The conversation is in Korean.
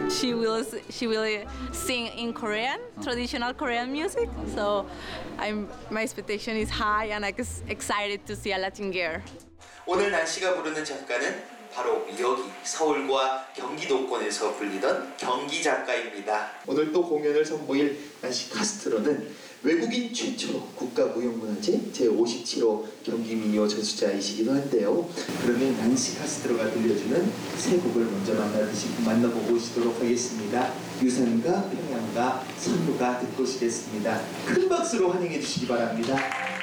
she will sing in Korean, traditional Korean music. So my expectation is high, and I'm excited to see a Latin girl. 오늘 난시가 부르는 작가는 바로 여기 서울과 경기도권에서 불리던 경기 작가입니다. 오늘 또 공연을 선보일 난시 카스트로는 외국인 최초로 국가무형문화재 제57호 경기민요 저수자이시기도 한데요. 그러면 난시 카스트로가 들려주는 세 곡을 먼저 만나보고 오시도록 하겠습니다. 유산가, 평양가, 선유가 듣고 오시겠습니다. 큰 박수로 환영해 주시기 바랍니다.